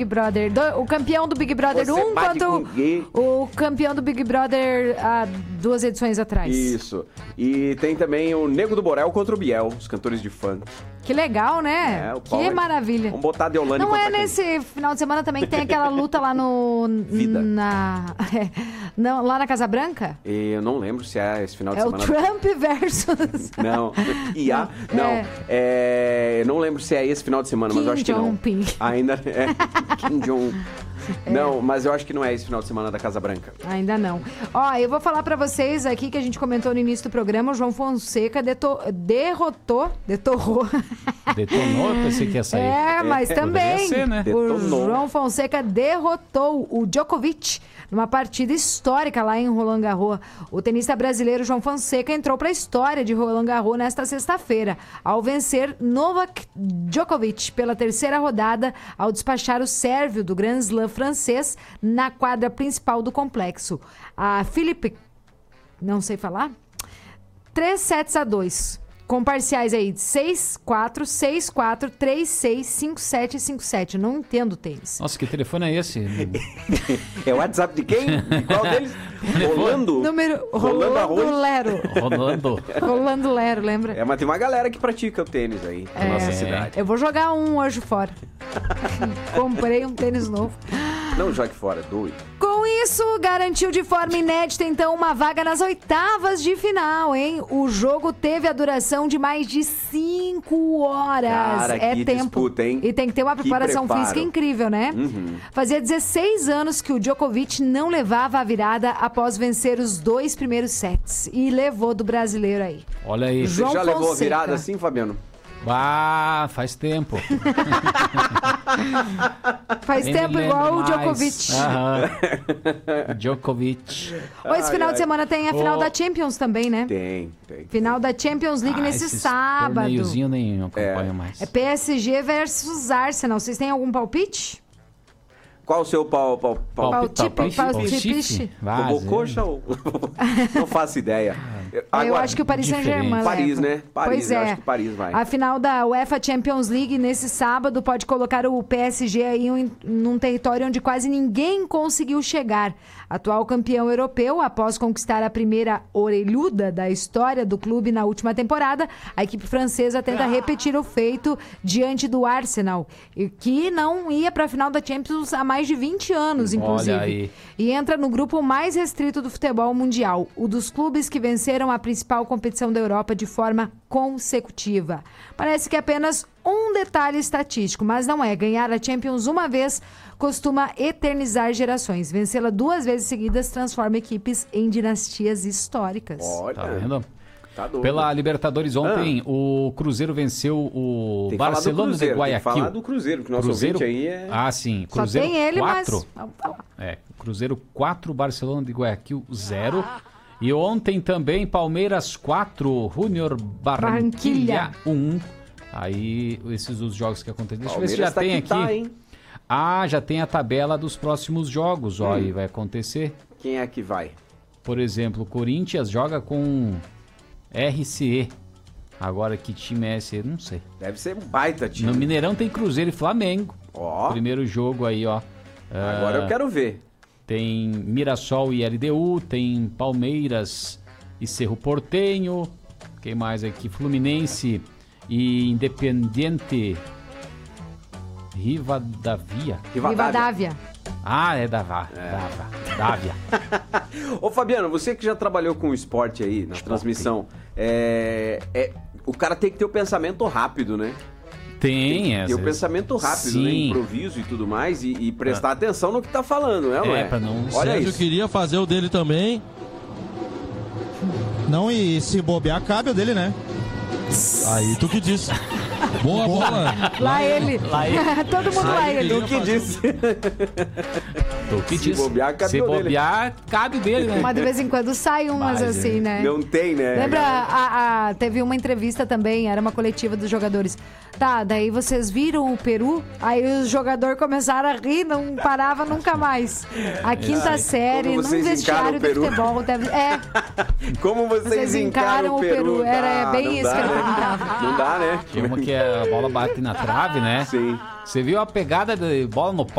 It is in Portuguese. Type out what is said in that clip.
Big Brother. O campeão do Big Brother 1 quanto o campeão do Big Brother há 2 edições atrás. Isso. E tem também o Nego do Borel contra o Biel, os cantores de funk. Que legal, né? Que maravilha. Vamos botar a Deolane Não contra nesse final de semana também que tem aquela luta lá no... Vida. Não, lá na Casa Branca? Eu não lembro se é esse final de semana. É o Trump versus... Não. Não. Eu não lembro se é esse final de semana, mas eu acho que não. Ainda é. Kim Jong. Não, mas eu acho que não é esse final de semana da Casa Branca. Ainda não. Ó, eu vou falar pra vocês aqui que a gente comentou no início do programa, o João Fonseca Detonou, eu pensei que ia sair. Mas também ser, né? O João Fonseca derrotou o Djokovic numa partida histórica lá em Roland Garros. O tenista brasileiro João Fonseca entrou para a história de Roland Garros nesta sexta-feira, ao vencer Novak Djokovic pela 3ª rodada, ao despachar o sérvio do Grand Slam francês na quadra principal do complexo. A Philippe, não sei falar, 3-2, com parciais aí de 6-4, 6-4, 3-6, 5-7 e 5-7. Não entendo tênis. Nossa, que telefone é esse? É o WhatsApp de quem? De qual deles? Rolando? Rolando Lero. Rolando Lero, lembra? Mas tem uma galera que pratica o tênis aí na nossa cidade. Eu vou jogar um hoje fora. Comprei um tênis novo. Não jogue fora, doido. Com isso, garantiu de forma inédita, então, uma vaga nas oitavas de final, hein? O jogo teve a duração de mais de 5 horas. Cara, que tempo. Disputa, hein? E tem que ter uma preparação física incrível, né? Uhum. Fazia 16 anos que o Djokovic não levava a virada após vencer os 2 primeiros sets. E levou do brasileiro aí. Olha aí. Você já levou a virada assim, Fabiano? Faz tempo. Faz tempo igual o Djokovic. Djokovic. Esse final de semana tem a final da Champions também, né? Tem. Final da Champions League nesse sábado. Torneiozinho nem acompanho mais. É PSG versus Arsenal. Vocês têm algum palpite? Qual o seu palpite? Coxa ou... Não faço ideia. Agora, eu acho que o Paris Saint-Germain Paris, né? Pois eu acho que Paris vai. A final da UEFA Champions League nesse sábado pode colocar o PSG aí num território onde quase ninguém conseguiu chegar. Atual campeão europeu, após conquistar a primeira orelhuda da história do clube na última temporada, a equipe francesa tenta repetir o feito diante do Arsenal, que não ia para a final da Champions há mais de 20 anos, inclusive. Olha aí. E entra no grupo mais restrito do futebol mundial, o dos clubes que venceram a principal competição da Europa de forma consecutiva. Parece que é apenas um detalhe estatístico, mas não é. Ganhar a Champions uma vez costuma eternizar gerações. Vencê-la 2 vezes seguidas transforma equipes em dinastias históricas. Olha, tá vendo? Tá doido. Pela Libertadores ontem, o Cruzeiro venceu o Barcelona de Guayaquil. Tem que falar do Cruzeiro, que o nosso ouvinte aí é... sim. Cruzeiro só tem ele, 4. Mas... Cruzeiro 4, Barcelona de Guayaquil 0. E ontem também, Palmeiras 4, Junior Barranquilla 1. Aí, esses os jogos que aconteceram. Deixa eu ver se já tem aqui. Hein? Já tem a tabela dos próximos jogos. Ó, aí vai acontecer. Quem é que vai? Por exemplo, o Corinthians joga com RCE. Agora, que time é esse? Não sei. Deve ser um baita time. No Mineirão tem Cruzeiro e Flamengo. Primeiro jogo aí, ó. Agora eu quero ver. Tem Mirassol e LDU, tem Palmeiras e Cerro Porteño. Quem mais aqui? Fluminense e Independiente Rivadavia. É Dávia. Ô Fabiano, você que já trabalhou com esporte aí na transmissão, o cara tem que ter o pensamento rápido, né? Tem que ter o pensamento rápido, né? Improviso e tudo mais, e prestar atenção no que tá falando, né? Não é? Pra não... Olha isso. Eu queria fazer o dele também. Não, e se bobear, cabe o dele, né? Aí, tu que disse. Boa bola. Lá ele. Todo mundo lá ele. Tu que disse. Se bobear, cabe dele, né? Mas de vez em quando sai umas assim, né? Não tem, né? Lembra, teve uma entrevista também, era uma coletiva dos jogadores. Tá, daí vocês viram o Peru? Aí os jogadores começaram a rir, não parava nunca mais. A quinta série, num vestiário de futebol. Como vocês encaram o Peru? Era bem isso que ele perguntava. Não dá, né? Tem uma que a bola bate na trave, né? Sim. Você viu a pegada de bola no